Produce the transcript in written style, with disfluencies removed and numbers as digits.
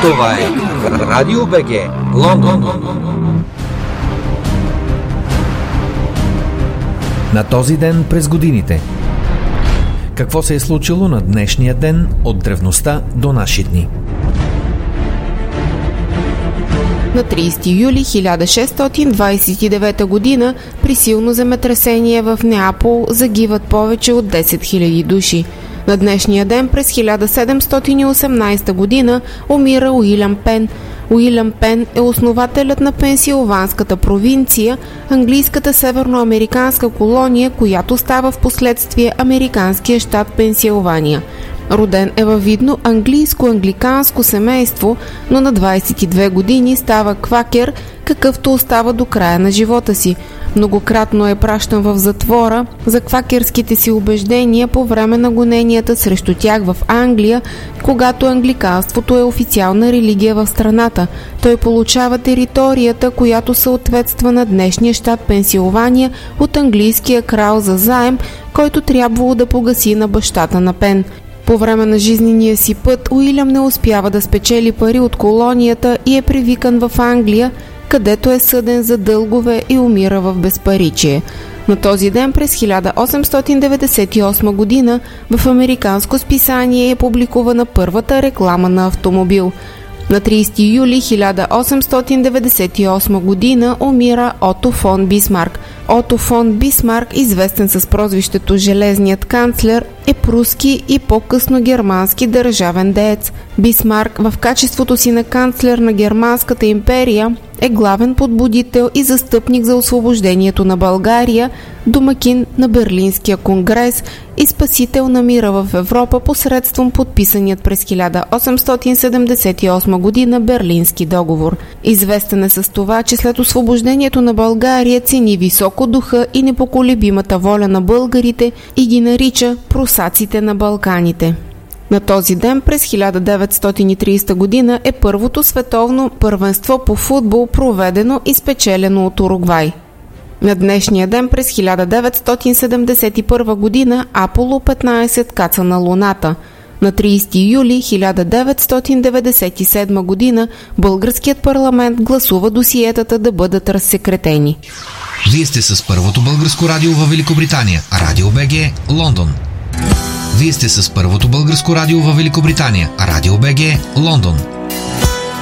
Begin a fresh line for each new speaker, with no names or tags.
Това е Радио БГ, Лондон.
На този ден през годините. Какво се е случило на днешния ден от древността до наши дни?
На 30 юли 1629 година при силно земетресение в Неапол загиват повече от 10 000 души. На днешния ден през 1718 година умира Уилям Пен. Уилям Пен е основателят на Пенсилванската провинция, английската северноамериканска колония, която става в последствие американския щат Пенсилвания. Роден е във видно английско-англиканско семейство, но на 22 години става квакер, какъвто остава до края на живота си. Многократно е пращан в затвора за квакерските си убеждения по време на гоненията срещу тях в Англия, когато англиканството е официална религия в страната. Той получава територията, която съответства на днешния щат Пенсилвания от английския крал за заем, който трябвало да погаси на бащата на Пен. По време на жизнения си път Уилям не успява да спечели пари от колонията и е привикан в Англия, където е съден за дългове и умира в безпаричие. На този ден през 1898 година в американско списание е публикувана първата реклама на автомобил. На 30 юли 1898 година умира Ото фон Бисмарк. Ото фон Бисмарк, известен с прозвището Железният канцлер, е пруски и по-късно германски държавен деец. Бисмарк в качеството си на канцлер на Германската империя е главен подбудител и застъпник за освобождението на България, домакин на Берлинския конгрес и спасител на мира в Европа посредством подписаният през 1878 година Берлински договор. Известен е с това, че след освобождението на България цени високо духа и непоколебимата воля на българите и ги нарича прусаците на Балканите. На този ден през 1930 година е първото световно първенство по футбол, проведено и спечелено от Уругвай. На днешния ден през 1971 година Аполо 15 каца на Луната. На 30 юли 1997 година българският парламент гласува досиетата да бъдат разсекретени.
Вие сте с първото българско радио във Великобритания, Радио БГ, Лондон. Вие сте с първото българско радио във Великобритания, Радио БГ, Лондон.